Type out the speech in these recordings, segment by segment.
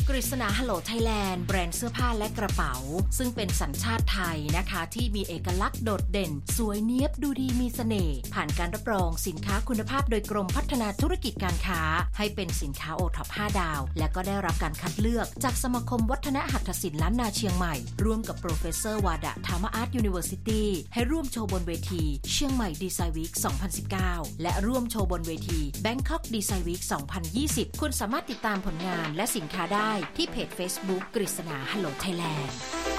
กฤษณาฮัลโหลไทยแลนด์แบรนด์เสื้อผ้าและกระเป๋าซึ่งเป็นสัญชาติไทยนะคะที่มีเอกลักษณ์โดดเด่นสวยเนียบดูดีมีเสน่ห์ผ่านการรับรองสินค้าคุณภาพโดยกรมพัฒนาธุรกิจการค้าให้เป็นสินค้าโอท็อป5ดาวและก็ได้รับการคัดเลือกจากสมาคมวัฒนหัตถศิลป์ล้านนาเชียงใหม่ร่วมกับโปรเฟสเซอร์วาดะธรรมอาร์ตยูนิเวอร์ซิตี้ให้ร่วมโชว์บนเวทีเชียงใหม่ดีไซน์วีค 2019 และร่วมโชว์บนเวที Bangkok Design Week 2020 คุณสามารถติดตามผลงานและสินค้าได้ที่เพจ Facebook กฤษณาฮัลโหลไทยแลนด์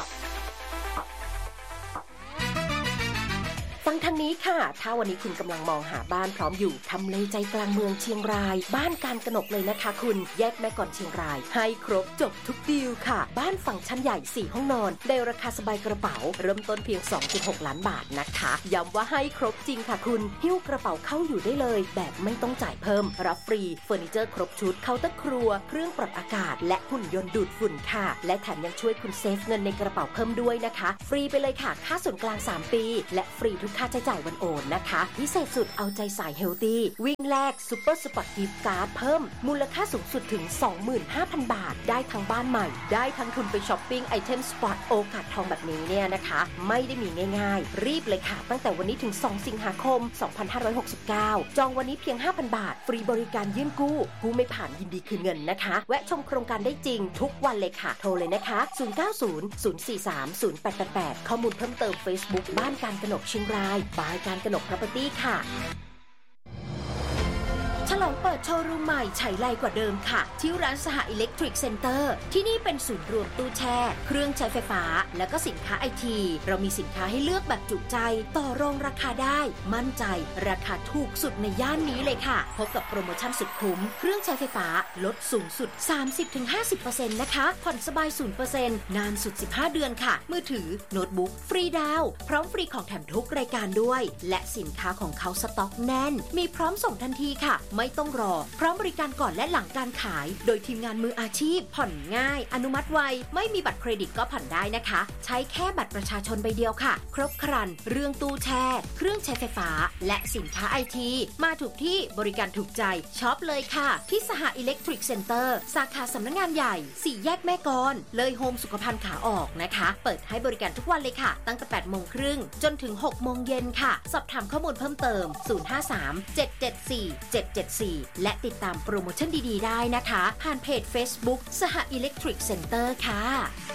ฟังทางนี้ค่ะถ้าวันนี้คุณกำลังมองหาบ้านพร้อมอยู่ทำเลใจกลางเมืองเชียงรายบ้านการกนกเลยนะคะคุณแยกแม่กลอนเชียงรายให้ครบจบทุกดีลค่ะบ้านฟังก์ชันใหญ่4ห้องนอนได้ราคาสบายกระเป๋าเริ่มต้นเพียง 2.6 ล้านบาทนะคะย้ำว่าให้ครบจริงค่ะคุณหิ้วกระเป๋าเข้าอยู่ได้เลยแบบไม่ต้องจ่ายเพิ่มรับฟรีเฟอร์นิเจอร์ครบชุดเคาน์เตอร์ครัวเครื่องปรับอากาศและหุ่นยนต์ดูดฝุ่นค่ะและแถมยังช่วยคุณเซฟเงินในกระเป๋าเพิ่มด้วยนะคะฟรีไปเลยค่ะค่าส่วนกลาง3ปีและฟรีทุกค่าใช้จ่ายวันโอนนะคะพิเศษสุดเอาใจสายเฮลตี้วิ่งแลกซุปเปอร์สปอร์ตกิฟต์การ์ดเพิ่มมูลค่าสูงสุดถึง 25,000 บาทได้ทั้งบ้านใหม่ได้ทั้งทุนไปช้อปปิ้งไอเทมสปอร์ตโอกาสทองแบบนี้เนี่ยนะคะไม่ได้มีง่ายๆรีบเลยค่ะตั้งแต่วันนี้ถึง2สิงหาคม2569จองวันนี้เพียง 5,000 บาทฟรีบริการยื่นกู้ไม่ผ่านยินดีคืนเงินนะคะแวะชมโครงการได้จริงทุกวันเลยค่ะโทรเลยนะคะ0900430888ข้อมูลเพิ่มเติม Facebook บ้านการกนกเชียงรายบายการกนก Property ค่ะฉลองเปิดโชว์รูมใหม่ไฉไลกว่าเดิมค่ะที่ร้านสหอิเล็กทริกเซ็นเตอร์ที่นี่เป็นศูนย์รวมตู้แช่เครื่องใช้ไฟฟ้าและก็สินค้าไอทีเรามีสินค้าให้เลือกแบบจุใจต่อรองราคาได้มั่นใจราคาถูกสุดในย่านนี้เลยค่ะพบกับโปรโมชั่นสุดคุ้มเครื่องใช้ไฟฟ้าลดสูงสุด 30-50% นะคะผ่อนสบาย 0% นานสุด15เดือนค่ะมือถือโน้ตบุ๊กฟรีดาวพร้อมฟรีของแถมทุกรายการด้วยและสินค้าของเขาสต็อกแน่นมีพร้อมส่งทันทีค่ะไม่ต้องรอพร้อมบริการก่อนและหลังการขายโดยทีมงานมืออาชีพผ่อนง่ายอนุมัติไวไม่มีบัตรเครดิตก็ผ่อนได้นะคะใช้แค่บัตรประชาชนใบเดียวค่ะครบครันเรื่องตู้แช่เครื่องใช้ไฟฟ้าและสินค้าไอทีมาถูกที่บริการถูกใจช็อปเลยค่ะที่สหอิเล็กทริกเซ็นเตอร์สาขาสำนักงานใหญ่4แยกแม่กลเลยโฮมสุขภัณฑ์ขาออกนะคะเปิดให้บริการทุกวันเลยค่ะตั้งแต่ 8:30 นจนถึง 6:00 นค่ะสอบถามข้อมูลเพิ่มเติม053-774-774และติดตามโปรโมชั่นดีๆได้นะคะผ่านเพจ Facebook สหอิเล็กทริกเซ็นเตอร์ค่ะ